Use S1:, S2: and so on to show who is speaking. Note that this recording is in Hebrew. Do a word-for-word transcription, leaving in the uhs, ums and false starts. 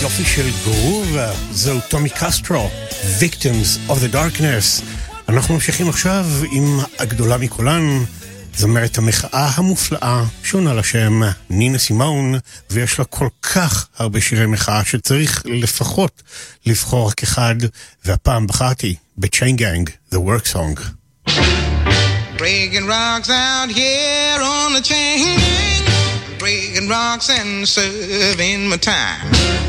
S1: יופי של גרוב, זהו טומי קסטרו, Victims of the Darkness. אנחנו ממשיכים עכשיו עם הגדולה מכולן, זמרת המחאה המופלאה, שונה לשם נינה סימון, ויש לה כל כך הרבה שירי מחאה שצריך לפחות לבחור רק אחד, והפעם בחרתי ב-Chain Gang, The Work Song.
S2: Breaking rocks out here on the chain gang, breaking rocks and serving my time.